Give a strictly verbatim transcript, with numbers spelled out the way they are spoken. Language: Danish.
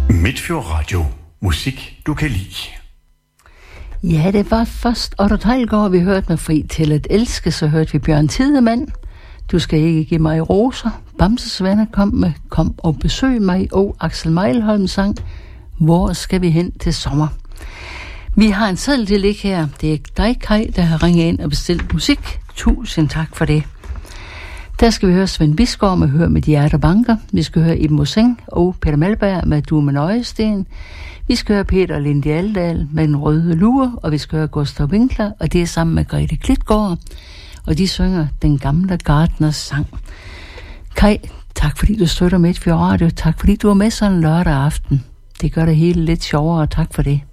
Midtfjord Radio. Musik, du kan lide. Ja, det var først Otto Teilgaard, vi hørte med Fri til at elske, så hørte vi Bjørn Tidemand. Du skal ikke give mig roser. Bamses venner kom med Kom og besøg mig, og Axel Meilholm sang Hvor skal vi hen til sommer? Vi har en seddel til ligge her. Det er dig, Kai, der har ringet ind og bestilt musik. Tusind tak for det. Der skal vi høre Svend Bisgaard med Hør med de hjertebanker. Vi skal høre Iben Moseng og Peter Malberg med Du med nøjesten. Vi skal høre Peter Lindi Aldal med Den røde lure, og vi skal høre Gustav Winkler, og det er sammen med Grete Klitgaard, og de synger Den gamle gartners sang. Kai, tak fordi du støtter Midtfjord Radio. Tak fordi du var med sådan en lørdag aften. Det gør det hele lidt sjovere, og tak for det.